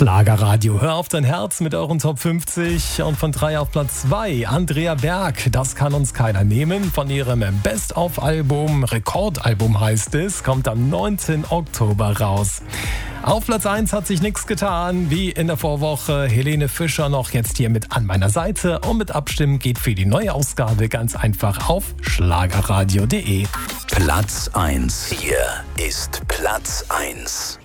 Schlagerradio, hör auf dein Herz mit euren Top 50 und von 3 auf Platz 2 Andrea Berg, das kann uns keiner nehmen, von ihrem Best-of-Album, Rekordalbum heißt es, kommt am 19. Oktober raus. Auf Platz 1 hat sich nichts getan, wie in der Vorwoche. Helene Fischer noch jetzt hier mit an meiner Seite und mit Abstimmen geht für die neue Ausgabe ganz einfach auf schlagerradio.de. Platz 1. Hier ist Platz 1.